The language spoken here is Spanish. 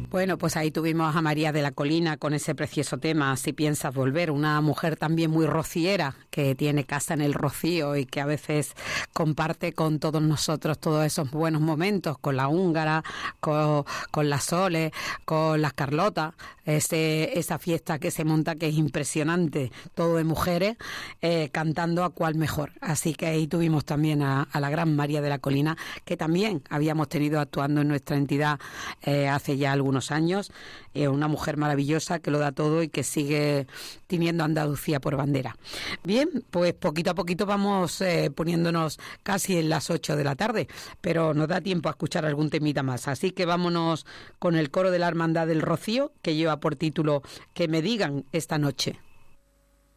Bueno, pues ahí tuvimos a María de la Colina con ese precioso tema, Si piensas volver, una mujer también muy rociera, que tiene casa en el Rocío y que a veces comparte con todos nosotros todos esos buenos momentos, con la húngara, con las Soles, con las Carlotas, esa fiesta que se monta que es impresionante, todo de mujeres, cantando a cuál mejor. Así que ahí tuvimos también a la gran María de la Colina, que también habíamos tenido actuando en nuestra entidad hace ya algunos años, una mujer maravillosa que lo da todo y que sigue teniendo Andalucía por bandera. Bien, pues poquito a poquito vamos poniéndonos casi en las 8 de la tarde, pero nos da tiempo a escuchar algún temita más, así que vámonos con el coro de la Hermandad del Rocío, que lleva por título Que me digan esta noche.